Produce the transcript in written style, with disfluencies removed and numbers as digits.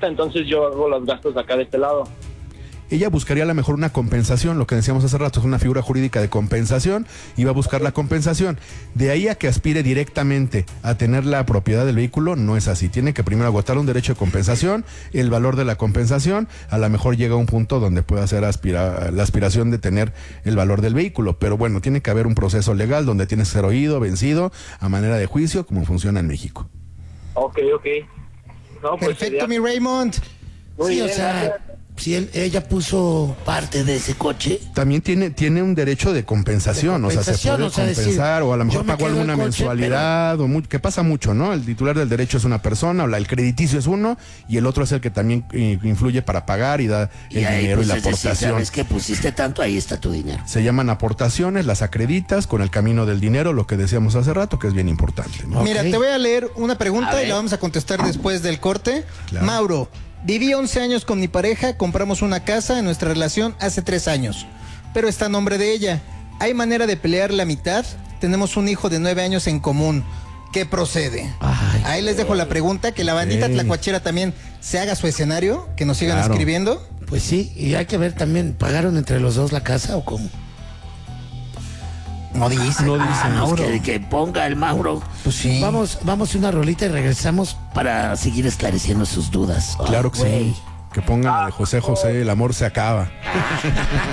resta, entonces yo hago los gastos acá de este lado. Ella buscaría a lo mejor una compensación, lo que decíamos hace rato, es una figura jurídica de compensación, y va a buscar la compensación. De ahí a que aspire directamente a tener la propiedad del vehículo, no es así. Tiene que primero agotar un derecho de compensación, el valor de la compensación, a lo mejor llega a un punto donde pueda hacer la aspiración de tener el valor del vehículo. Pero bueno, tiene que haber un proceso legal donde tiene que ser oído, vencido, a manera de juicio, como funciona en México. Ok. No, pues Perfecto, mi Raymond. Muy Sí, bien, o sea, gracias. si ella puso parte de ese coche. También tiene un derecho de compensación, o sea, se puede decir, compensar, o a lo mejor yo me pagó quedo alguna el coche, mensualidad, que pasa mucho, ¿no? El titular del derecho es una persona, o el crediticio es uno, y el otro es el que también influye para pagar y da el ahí, dinero pues, y la es decir, aportación. sabes que pusiste tanto, ahí está tu dinero. Se llaman aportaciones, las acreditas con el camino del dinero, lo que decíamos hace rato, que es bien importante, ¿no? Mira, Ok. te voy a leer una A pregunta ver. y la vamos a contestar después del corte. Claro. Mauro, viví 11 años con mi pareja, compramos una casa en nuestra relación hace 3 años, pero está a nombre de ella. ¿Hay manera de pelear la mitad? Tenemos un hijo de 9 años en común. ¿Qué procede? Ay, Ahí les dejo la pregunta, que la bandita Ey. tlacuachera también se haga su escenario, que nos sigan Claro. escribiendo. Pues sí, y hay que ver también, ¿pagaron entre los dos la casa o cómo? No dice. No dice, Pues Mauro. que ponga el Mauro. Pues sí. Vamos a una rolita y regresamos para seguir esclareciendo sus dudas. Claro que Güey. sí. Que pongan a José José, el amor se acaba.